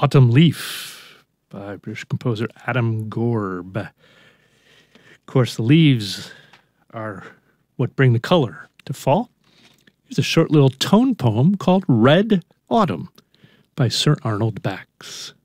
Autumn Leaf by British composer Adam Gorb. Of course, the leaves are what bring the color to fall. Here's a short little tone poem called Red Autumn by Sir Arnold Bax.